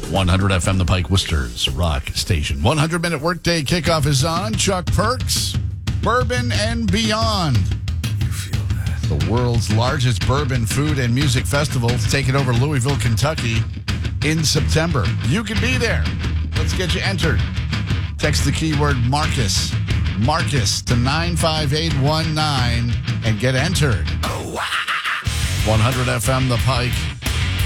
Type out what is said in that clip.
100 FM, The Pike, Worcester's rock station. 100-minute workday kickoff is on. Chuck Perks, Bourbon and Beyond. You feel that? The world's largest bourbon, food, and music festival is taking over Louisville, Kentucky in September. You can be there. Let's get you entered. Text the keyword Marcus. Marcus to 95819 and get entered. 100 FM, The Pike.